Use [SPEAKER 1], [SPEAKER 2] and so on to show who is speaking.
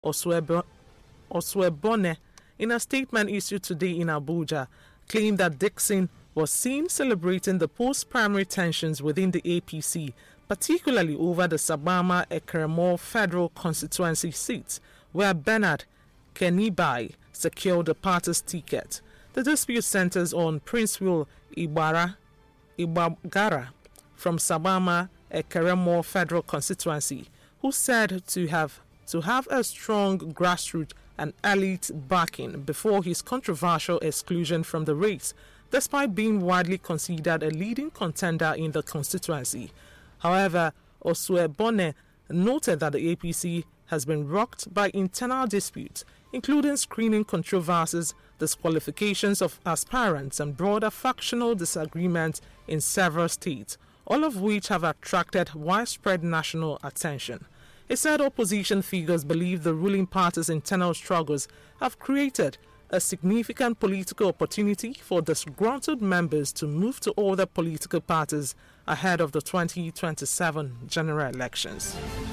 [SPEAKER 1] Oswebone, in a statement issued today in Abuja, claimed that Dixon was seen celebrating the post-primary tensions within the APC, particularly over the Sabama Ekremo Federal Constituency seat, where Bernard Kenibai secured the party's ticket. The dispute centers on Prince Will Ibagara from Sabama Ekremo Federal Constituency, who said to have a strong grassroots and elite backing before his controversial exclusion from the race, despite being widely considered a leading contender in the constituency. However, Oswebone noted that the APC has been rocked by internal disputes, including screening controversies, disqualifications of aspirants, and broader factional disagreements in several states, all of which have attracted widespread national attention. He said opposition figures believe the ruling party's internal struggles have created a significant political opportunity for disgruntled members to move to other political parties ahead of the 2027 general elections.